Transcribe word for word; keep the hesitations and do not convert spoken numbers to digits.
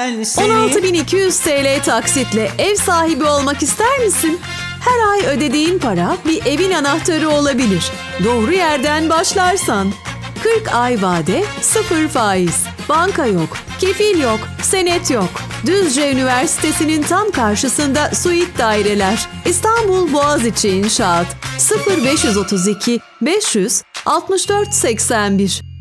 ben seni... on altı bin iki yüz T L taksitle ev sahibi olmak ister misin? Her ay ödediğin para bir evin anahtarı olabilir. Doğru yerden başlarsan. kırk ay vade, sıfır faiz. Banka yok, kefil yok, senet yok. Düzce Üniversitesi'nin tam karşısında suite daireler. İstanbul Boğaziçi İnşaat. sıfır beş otuz iki beş yüz altmış dört seksen bir